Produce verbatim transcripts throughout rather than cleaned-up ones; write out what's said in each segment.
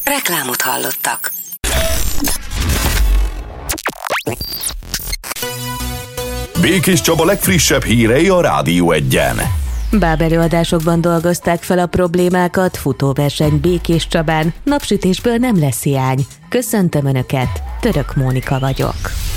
Reklámot hallottak. Békés Csaba legfrissebb hírei a Rádió Egyen. Báb előadásokban dolgozták fel a problémákat, futóverseny Békés Csabán, napsütésből nem lesz hiány. Köszöntöm Önöket, Török Mónika vagyok.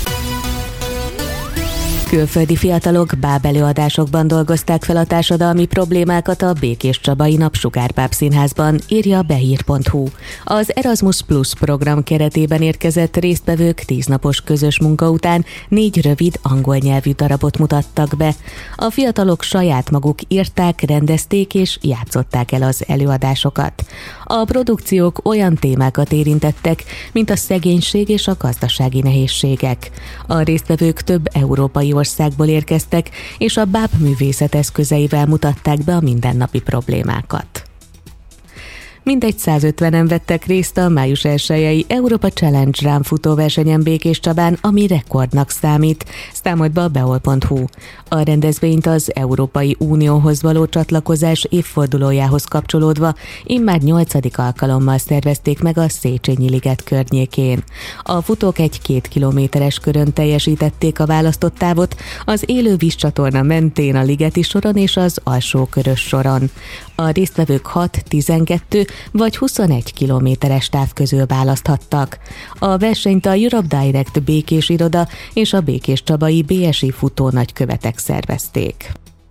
Külföldi fiatalok báb előadásokban dolgozták fel a társadalmi problémákat a Békés Csabai Napsugárbáb Színházban, írja behír pont hu. Az Erasmus Plus program keretében érkezett résztvevők tíznapos közös munka után négy rövid angol nyelvű darabot mutattak be. A fiatalok saját maguk írták, rendezték és játszották el az előadásokat. A produkciók olyan témákat érintettek, mint a szegénység és a gazdasági nehézségek. A résztvevők több európai országból érkeztek, és a báb művészet eszközeivel mutatták be a mindennapi problémákat. Mintegy százötvenen vettek részt a május elsejei Európa Challenge Run futóversenyen Békés Csabán, ami rekordnak számít, számolt be a behol pont hu. A rendezvényt az Európai Unióhoz való csatlakozás évfordulójához kapcsolódva immár nyolcadik alkalommal szervezték meg a Széchenyi-liget környékén. A futók egy két kilométeres körön teljesítették a választott távot, az élő vízcsatorna mentén a ligeti soron és az alsó körös soron. A résztvevők hat, tizenkettő vagy huszonegy kilométeres táv közül választhattak. A versenyt a Europe Direct Békés Iroda és a Békés Csabai bé es i futó nagykövetek szervezték.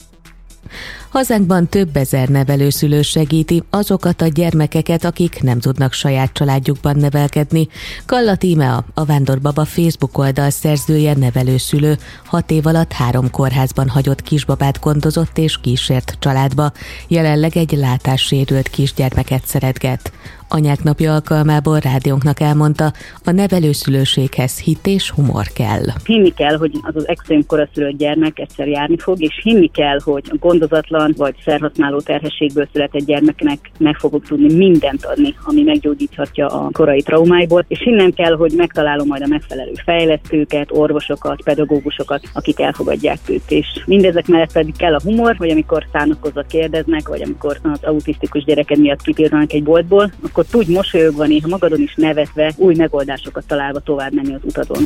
Hazánkban több ezer nevelőszülő segíti azokat a gyermekeket, akik nem tudnak saját családjukban nevelkedni. Kalla Tímea, a Vándorbaba Facebook oldal szerzője, nevelőszülő, hat év alatt három kórházban hagyott kisbabát gondozott és kísért családba. Jelenleg egy látássérült kisgyermeket szeretget. Anyák napja alkalmából rádiónknak elmondta, a nevelőszülőséghez hit és humor kell. Hinni kell, hogy az az extrém koraszülött gyermek egyszer járni fog, és hinni kell, hogy a gondozatlan vagy szerhasználó terhességből született gyermeknek meg fogok tudni mindent adni, ami meggyógyíthatja a korai traumáiból, és hinnem kell, hogy megtalálom majd a megfelelő fejlesztőket, orvosokat, pedagógusokat, akik elfogadják őt. És mindezek mellett pedig kell a humor, hogy amikor szánakozva kérdeznek, vagy amikor az autisztikus gyereked miatt kipirranak egy boltból, akkor tudj mosolyogva, néha magadon is nevetve, új megoldásokat találva tovább menni az utadon.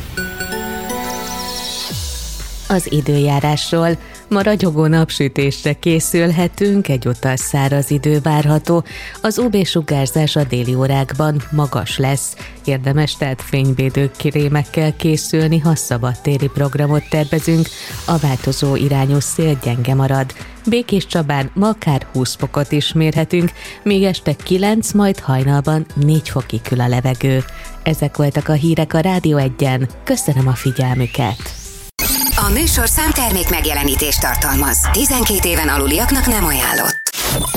Az időjárásról. Ma ragyogó napsütésre készülhetünk, egyúttal száraz idő várható. Az u vé-sugárzás a déli órákban magas lesz. Érdemes tehát fényvédő krémekkel készülni, ha szabadtéri programot tervezünk. A változó irányú szél gyenge marad. Békés Csabán ma akár húsz fokot is mérhetünk, még este kilenc, majd hajnalban négy fokig hűl a levegő. Ezek voltak a hírek a Rádió Egyen. Köszönöm a figyelmüket! A műsorszám termék megjelenítést tartalmaz. tizenkét éven aluliaknak nem ajánlott.